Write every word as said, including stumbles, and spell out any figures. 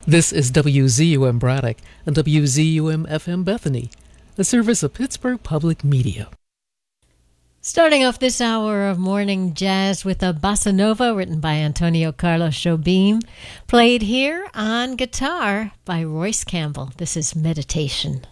This is W Z U M Braddock and W Z U M F M Bethany, a service of Pittsburgh Public Media. Starting off this hour of morning jazz with a bossa nova written by Antonio Carlos Jobim, played here on guitar by Royce Campbell. This is Meditation.